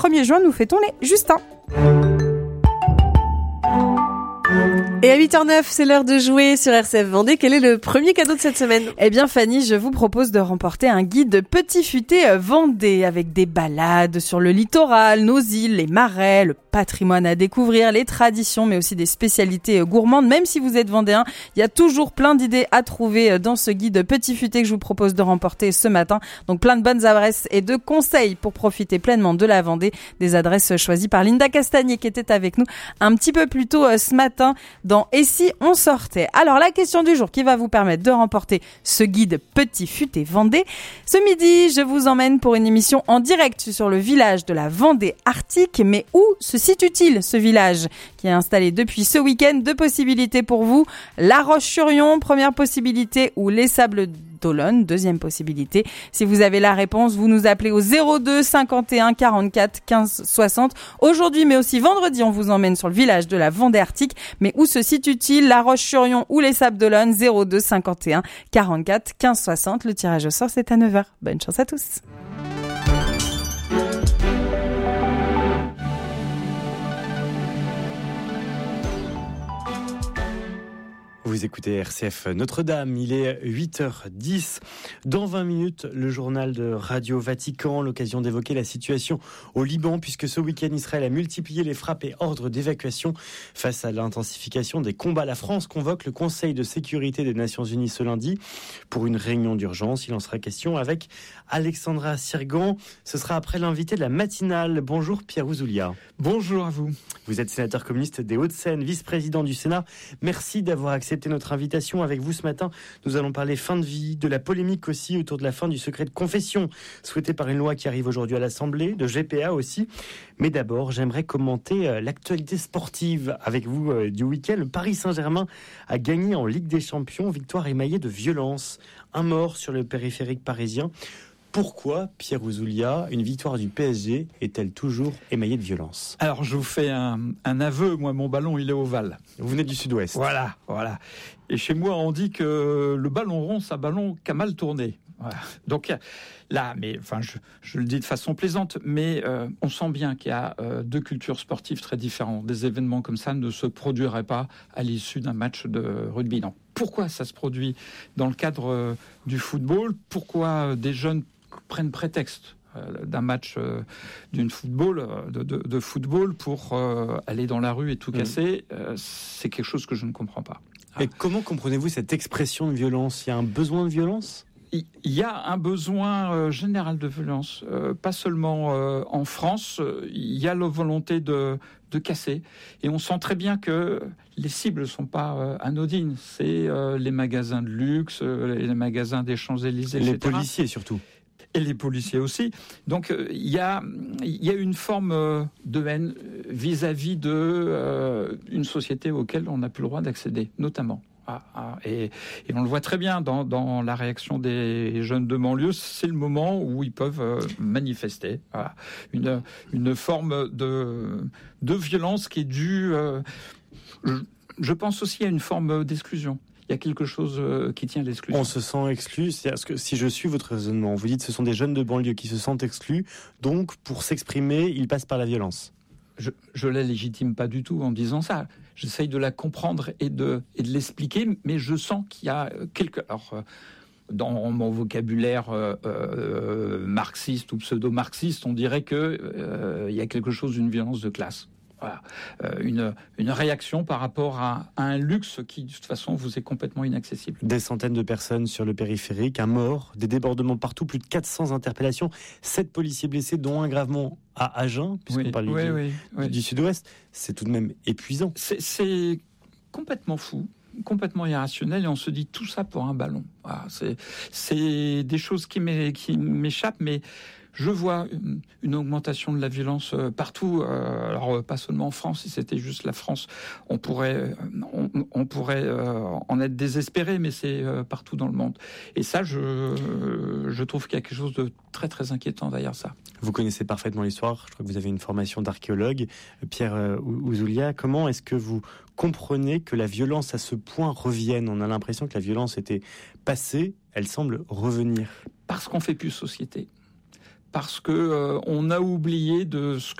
1er juin, nous fêtons les Justins. Et à 8h09, c'est l'heure de jouer sur RCF Vendée. Quel est le premier cadeau de cette semaine ? Eh bien Fanny, je vous propose de remporter un guide Petit Futé Vendée avec des balades sur le littoral, nos îles, les marais, le patrimoine à découvrir, les traditions, mais aussi des spécialités gourmandes. Même si vous êtes vendéen, il y a toujours plein d'idées à trouver dans ce guide Petit Futé que je vous propose de remporter ce matin. Donc plein de bonnes adresses et de conseils pour profiter pleinement de la Vendée. Des adresses choisies par Linda Castagnier qui était avec nous un petit peu plus tôt ce matin dans Et si on sortait ? Alors la question du jour qui va vous permettre de remporter ce guide Petit Futé Vendée. Ce midi, je vous emmène pour une émission en direct sur le village de la Vendée Arctique. Mais où se situe-t-il ce village qui est installé depuis ce week-end ? Deux possibilités pour vous. La Roche-sur-Yon, première possibilité, ou les Sables d'Olonne, deuxième possibilité. Si vous avez la réponse, vous nous appelez au 02 51 44 15 60. Aujourd'hui, mais aussi vendredi, on vous emmène sur le village de la Vendée Arctique. Mais où se situe-t-il ? La Roche-sur-Yon ou les Sables d'Olonne ? 02 51 44 15 60. Le tirage au sort, c'est à 9h. Bonne chance à tous. Vous écoutez RCF Notre-Dame, il est 8h10. Dans 20 minutes, le journal de Radio Vatican, l'occasion d'évoquer la situation au Liban, puisque ce week-end, Israël a multiplié les frappes et ordres d'évacuation face à l'intensification des combats. La France convoque le Conseil de sécurité des Nations Unies ce lundi pour une réunion d'urgence. Il en sera question avec Alexandra Sirgan. Ce sera après l'invité de la matinale. Bonjour Pierre Ouzoulia. Bonjour à vous. Vous êtes sénateur communiste des Hauts-de-Seine, vice-président du Sénat. Merci d'avoir accepté notre invitation. Avec vous ce matin, nous allons parler fin de vie, de la polémique aussi autour de la fin du secret de confession, souhaité par une loi qui arrive aujourd'hui à l'Assemblée, de GPA aussi. Mais d'abord, j'aimerais commenter l'actualité sportive avec vous du week-end. Le Paris Saint-Germain a gagné en Ligue des Champions, victoire émaillée de violence. Un mort sur le périphérique parisien. Pourquoi, Pierre Ouzoulia, une victoire du PSG est-elle toujours émaillée de violence ? Alors, je vous fais un aveu. Moi, mon ballon, il est ovale. Vous venez du Sud-Ouest. Voilà. Et chez moi, on dit que le ballon rond, c'est un ballon qui a mal tourné. Voilà. Donc là, mais enfin, je le dis de façon plaisante, mais on sent bien qu'il y a deux cultures sportives très différentes. Des événements comme ça ne se produiraient pas à l'issue d'un match de rugby. Non. Pourquoi ça se produit dans le cadre du football ? Pourquoi des jeunes prennent prétexte d'un match de football pour aller dans la rue et tout casser, c'est quelque chose que je ne comprends pas. Et comment comprenez-vous cette expression de violence ? Il y a un besoin de violence ? Il y a un besoin général de violence, pas seulement en France. Il y a la volonté de casser. Et on sent très bien que les cibles ne sont pas anodines. C'est les magasins de luxe, les magasins des Champs-Élysées, les etc. policiers surtout. Et les policiers aussi. Donc il y a une forme de haine vis-à-vis de une société auquel on n'a plus le droit d'accéder, notamment. Et on le voit très bien dans la réaction des jeunes de banlieue, c'est le moment où ils peuvent manifester. Voilà. Une forme de violence qui est due, je pense aussi à une forme d'exclusion. Il y a quelque chose qui tient à l'exclusion. On se sent exclu. C'est-à-dire que si je suis votre raisonnement, vous dites que ce sont des jeunes de banlieue qui se sentent exclus, donc pour s'exprimer, ils passent par la violence. Je la légitime pas du tout en disant ça. J'essaye de la comprendre et de l'expliquer, mais je sens qu'il y a Alors, dans mon vocabulaire marxiste ou pseudo-marxiste, on dirait que il y a quelque chose d'une violence de classe. Voilà. Une réaction par rapport à un luxe qui, de toute façon, vous est complètement inaccessible. Des centaines de personnes sur le périphérique, un mort, des débordements partout, plus de 400 interpellations, 7 policiers blessés, dont un gravement à Agen, puisqu'on parle du Sud-Ouest. C'est tout de même épuisant. C'est complètement fou, complètement irrationnel, et on se dit tout ça pour un ballon. Voilà, c'est des choses qui m'échappent, mais je vois une augmentation de la violence partout. Alors pas seulement en France. Si c'était juste la France, on pourrait en être désespéré, mais c'est partout dans le monde. Et ça, je trouve qu'il y a quelque chose de très très inquiétant derrière ça. Vous connaissez parfaitement l'histoire. Je crois que vous avez une formation d'archéologue, Pierre Ouzoulia. Comment est-ce que vous comprenez que la violence à ce point revienne ? On a l'impression que la violence était passée. Elle semble revenir. Parce qu'on fait plus société. parce que on a oublié